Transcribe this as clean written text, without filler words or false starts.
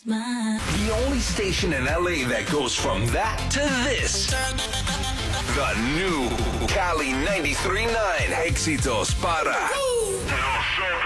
The only station in LA that goes from that to this. The new Cali 93.9. Éxitos para